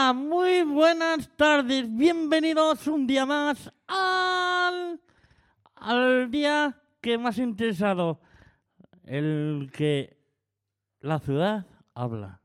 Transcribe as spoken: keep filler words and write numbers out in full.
Hola, muy buenas tardes. Bienvenidos un día más al, al día que más ha interesado, el que la ciudad habla.